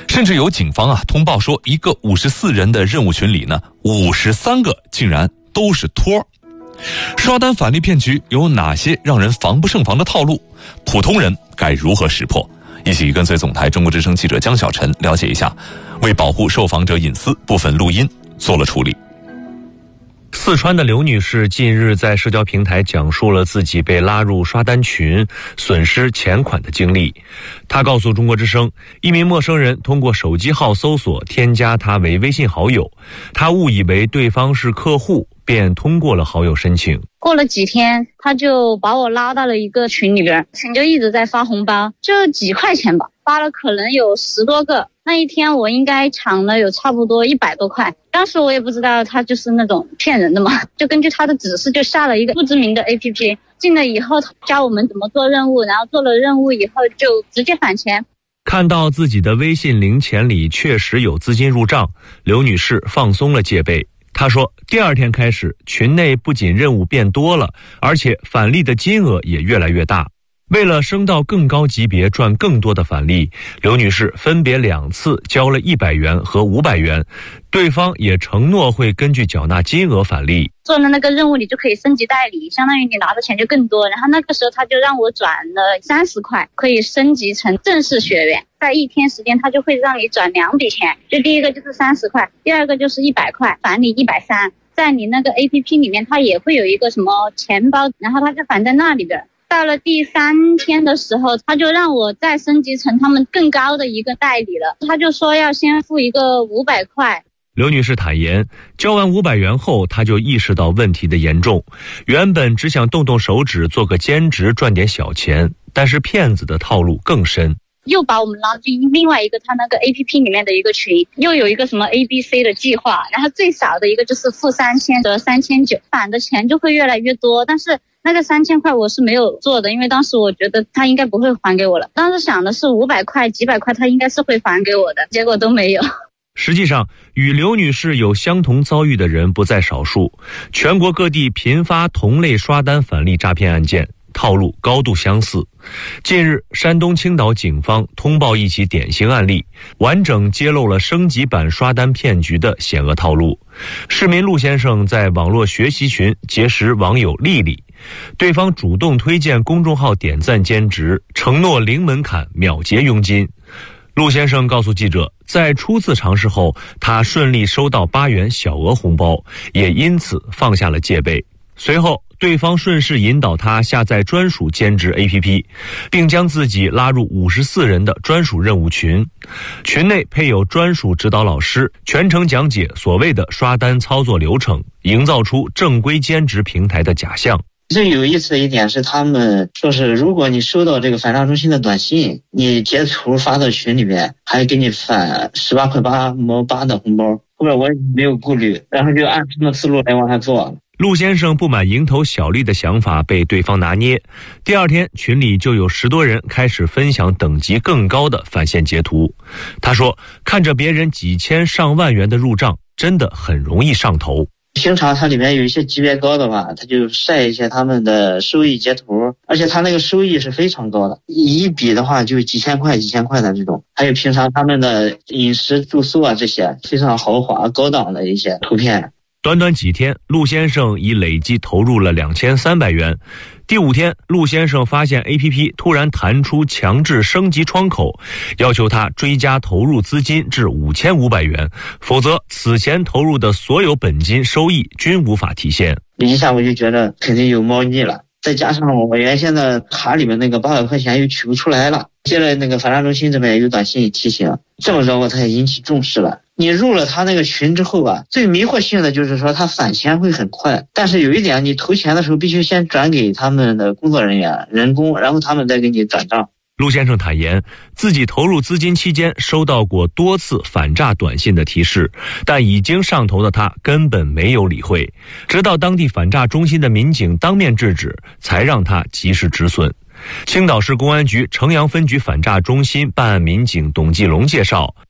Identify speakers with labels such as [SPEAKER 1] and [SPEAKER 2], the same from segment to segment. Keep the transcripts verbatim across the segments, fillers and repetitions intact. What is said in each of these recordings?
[SPEAKER 1] 甚至有警方啊通报说，一个五十四人的任务群里呢，五十三个竟然都是托。刷单返利骗局有哪些让人防不胜防的套路？普通人该如何识破？一起跟随总台中国之声记者江小晨了解一下，为保护受访者隐私，部分录音做了处理。
[SPEAKER 2] 四川的刘女士近日在社交平台讲述了自己被拉入刷单群、损失钱款的经历。她告诉中国之声，一名陌生人通过手机号搜索添加她为微信好友，她误以为对方是客户，便通过了好友申请。
[SPEAKER 3] 过了几天，他就把我拉到了一个群里边，群就一直在发红包，就几块钱吧，发了可能有十多个。那一天我应该抢了有差不多一百多块。当时我也不知道他就是那种骗人的嘛，就根据他的指示就下了一个不知名的 A P P， 进了以后教我们怎么做任务，然后做了任务以后就直接返钱。
[SPEAKER 2] 看到自己的微信零钱里确实有资金入账，刘女士放松了戒备。她说，第二天开始，群内不仅任务变多了，而且返利的金额也越来越大。为了升到更高级别赚更多的返利，刘女士分别两次交了一百元和五百元，对方也承诺会根据缴纳金额返利。
[SPEAKER 3] 做了那个任务你就可以升级代理，相当于你拿的钱就更多。然后那个时候他就让我转了三十块，可以升级成正式学员。在一天时间他就会让你转两笔钱，就第一个就是三十块，第二个就是一百块，返你一百三。在你那个 A P P 里面，它也会有一个什么钱包，然后它就返在那里边。到了第三天的时候，他就让我再升级成他们更高的一个代理了，他就说要先付一个五百块。
[SPEAKER 2] 刘女士坦言，交完五百元后，她就意识到问题的严重。原本只想动动手指做个兼职赚点小钱，但是骗子的套路更深。
[SPEAKER 3] 又把我们拉进另外一个他那个 A P P 里面的一个群，又有一个什么 A B C 的计划，然后最少的一个就是付三千得三千九，返的钱就会越来越多。但是那个三千块我是没有做的，因为当时我觉得他应该不会还给我了。当时想的是五百块、几百块他应该是会还给我的，结果都没有。
[SPEAKER 2] 实际上，与刘女士有相同遭遇的人不在少数，全国各地频发同类刷单返利诈骗案件，套路高度相似。近日，山东青岛警方通报一起典型案例，完整揭露了升级版刷单骗局的险恶套路。市民陆先生在网络学习群结识网友丽丽，对方主动推荐公众号点赞兼职，承诺零门槛秒结佣金。陆先生告诉记者，在初次尝试后，他顺利收到八元小额红包，也因此放下了戒备。随后，对方顺势引导他下载专属兼职 A P P， 并将自己拉入五十四人的专属任务群。群内配有专属指导老师，全程讲解所谓的刷单操作流程，营造出正规兼职平台的假象。
[SPEAKER 4] 最有意思的一点是，他们说是如果你收到这个返账中心的短信，你截图发到群里面，还给你返十八块八毛八的红包。后边我也没有顾虑，然后就按他们思路来往下做。
[SPEAKER 2] 陆先生不满蝇头小利的想法被对方拿捏，第二天群里就有十多人开始分享等级更高的返现截图。他说，看着别人几千上万元的入账，真的很容易上头。
[SPEAKER 4] 平常它里面有一些级别高的话，它就晒一些他们的收益截图，而且它那个收益是非常高的，一笔的话就几千块几千块的这种。还有平常他们的饮食住宿啊，这些非常豪华高档的一些图片。
[SPEAKER 2] 短短几天，陆先生已累计投入了两千三百元。第五天，陆先生发现 A P P 突然弹出强制升级窗口，要求他追加投入资金至五千五百元，否则此前投入的所有本金收益均无法体现。
[SPEAKER 4] 一下我就觉得肯定有猫腻了，再加上我原先的卡里面那个八百块钱又取不出来了，接了那个返账中心这边有短信提醒，这么着我才引起重视了。你入了他那个群之后吧，最迷惑性的就是说他返钱会很快，但是有一点，你投钱的时候必须先转给他们的工作人员人工，然后他们再给你转账。
[SPEAKER 2] 陆先生坦言，自己投入资金期间收到过多次反诈短信的提示，但已经上头的他根本没有理会，直到当地反诈中心的民警当面制止，才让他及时止损。青岛市公安局城阳分局反诈中心办案民警董继龙介绍，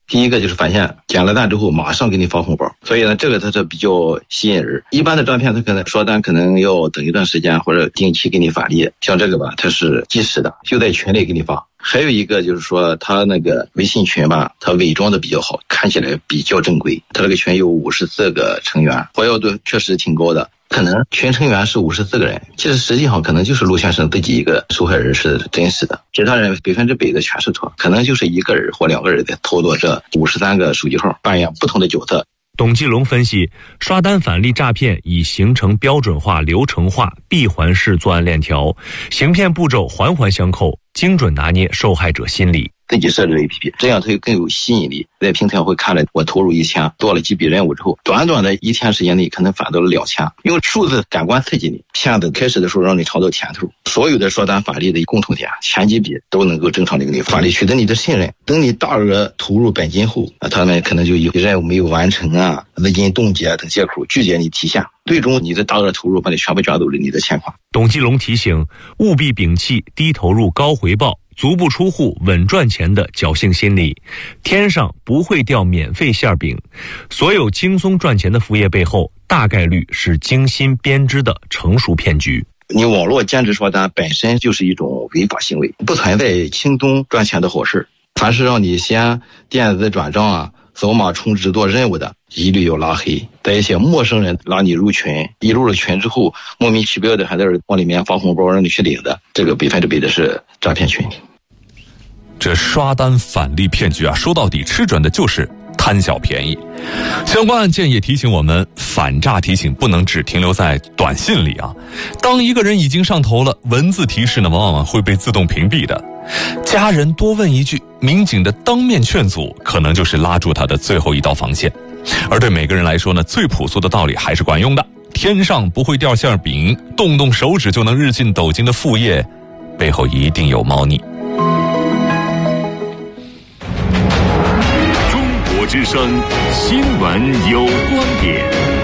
[SPEAKER 5] 第一个就是发现捡了单之后马上给你发红包，所以呢，这个它是比较吸引人。一般的诈骗它可能刷单可能要等一段时间或者定期给你返利，像这个吧，它是及时的，就在群里给你发。还有一个就是说，他那个微信群吧，他伪装的比较好，看起来比较正规。他这个群有五十四个成员，活跃度确实挺高的。可能群成员是五十四个人，其实实际上可能就是陆先生自己一个受害人是真实的，其他人百分之百的全是错，可能就是一个人或两个人在操作这五十三个手机号，扮演不同的角色。
[SPEAKER 2] 董继龙分析，刷单返利诈骗已形成标准化、流程化、闭环式作案链条，行骗步骤环环相扣，精准拿捏受害者心理。
[SPEAKER 5] 自己设置 A P P， 这样它就更有吸引力。在平台会看了我投入一千，做了几笔任务之后，短短的一天时间内可能返到了两千，用数字感官刺激你。骗子开始的时候让你尝到甜头，所有的刷单返利的共同点，前几笔都能够正常的给你返利，取得你的信任。等你大额投入本金后，他们可能就以任务没有完成啊、资金冻结等借口拒绝你提现，最终你的大额投入把你全部卷走了你的钱款。
[SPEAKER 2] 董继龙提醒，务必摒弃低投入高回报、足不出户稳赚钱的侥幸心理，天上不会掉免费馅饼，所有轻松赚钱的副业背后，大概率是精心编织的成熟骗局。
[SPEAKER 5] 你网络兼职刷单本身就是一种违法行为，不存在轻松赚钱的好事。凡是让你先电子转账啊、扫码充值做任务的，一律要拉黑。在一些陌生人拉你入群，一入了群之后，莫名其妙的还在往里面发红包让你去领的，这个百分之百的是诈骗群。
[SPEAKER 1] 这刷单返利骗局啊，说到底吃准的就是贪小便宜。相关案件也提醒我们，反诈提醒不能只停留在短信里啊。当一个人已经上头了，文字提示呢往往会被自动屏蔽的。家人多问一句，民警的当面劝阻，可能就是拉住他的最后一道防线。而对每个人来说呢，最朴素的道理还是管用的。天上不会掉馅饼，动动手指就能日进斗金的副业，背后一定有猫腻。
[SPEAKER 6] 之声新闻有观点，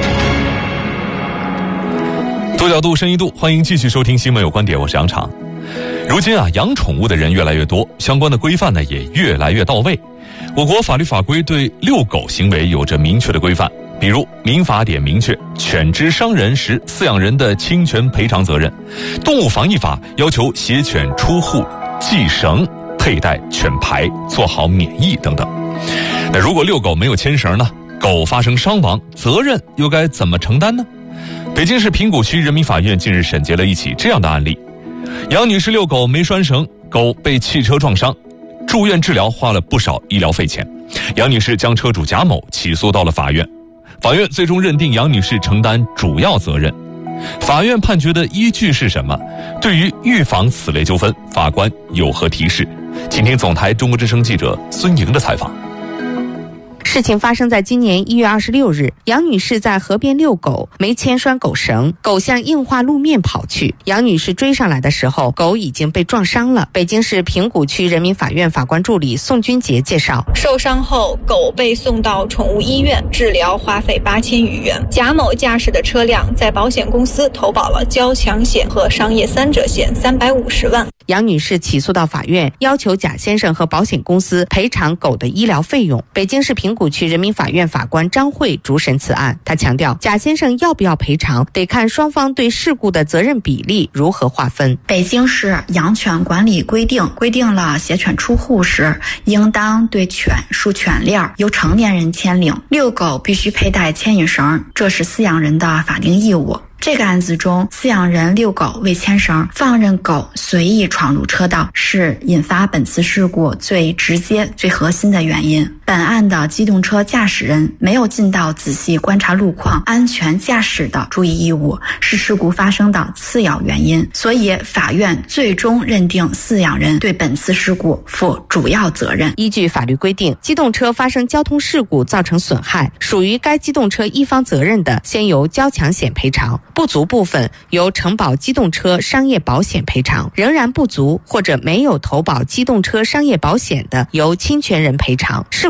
[SPEAKER 1] 多角度深一度，欢迎继续收听新闻有观点，我是杨常。如今啊，养宠物的人越来越多，相关的规范呢也越来越到位。我国法律法规对遛狗行为有着明确的规范，比如民法典明确犬只伤人时饲养人的侵权赔偿责任，动物防疫法要求携犬出户系绳、佩戴犬牌、做好免疫等等。那如果遛狗没有牵绳呢？狗发生伤亡，责任又该怎么承担呢？北京市平谷区人民法院近日审结了一起这样的案例：杨女士遛狗没拴绳，狗被汽车撞伤，住院治疗花了不少医疗费钱。杨女士将车主贾某起诉到了法院，法院最终认定杨女士承担主要责任。法院判决的依据是什么？对于预防此类纠纷，法官有何提示？请听总台中国之声记者孙莹的采访。
[SPEAKER 7] 事情发生在今年一月二十六日，杨女士在河边遛狗，没牵拴狗绳，狗向硬化路面跑去。杨女士追上来的时候，狗已经被撞伤了。北京市平谷区人民法院法官助理宋军杰介绍，
[SPEAKER 8] 受伤后，狗被送到宠物医院治疗，花费八千余元。贾某驾驶的车辆在保险公司投保了交强险和商业三者险三百五十万。
[SPEAKER 7] 杨女士起诉到法院，要求贾先生和保险公司赔偿狗的医疗费用。北京市平谷区人民法院法官张慧主审此案，他强调，贾先生要不要赔偿，得看双方对事故的责任比例如何划分。
[SPEAKER 9] 北京市养犬管理规定规定了携犬出户时，应当对犬束犬链，由成年人牵领；遛狗必须佩戴牵引绳，这是饲养人的法定义务。这个案子中，饲养人遛狗未牵绳，放任狗随意闯入车道，是引发本次事故最直接、最核心的原因。本案的机动车驾驶人没有尽到仔细观察路况、安全驾驶的注意义务，是事故发生的次要原因。所以，法院最终认定饲养人对本次事故负主要责任。
[SPEAKER 7] 依据法律规定，机动车发生交通事故造成损害，属于该机动车一方责任的，先由交强险赔偿。不足部分由承保机动车商业保险赔偿，仍然不足或者没有投保机动车商业保险的，由侵权人赔偿。事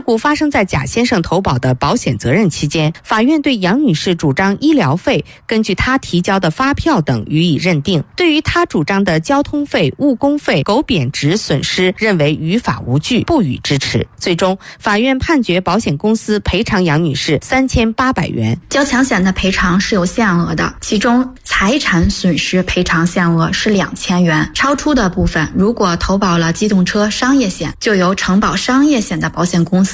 [SPEAKER 7] 故发生在贾先生投保的保险责任期间，法院对杨女士主张医疗费根据她提交的发票等予以认定，对于她主张的交通费、误工费、狗贬值损失认为于法无据，不予支持。最终，法院判决保险公司赔偿杨女士三千八百元。
[SPEAKER 9] 交强险的赔偿是有限额的，其中财产损失赔偿限额是两千元，超出的部分如果投保了机动车商业险，就由承保商业险的保险公司